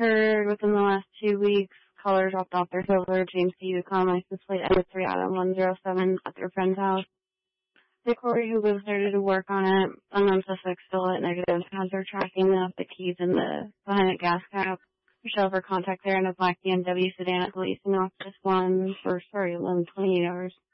occurred within the last 2 weeks. Caller dropped off their silver James C. Yukon license plate ended 3 Adam 107 at their friend's house. The Corey who lives there did work on it. Unknown suspect still at negative as they're tracking the keys in the behind the gas cap. Michelle for contact there in a black BMW sedan at the leasing office 11:28 hours.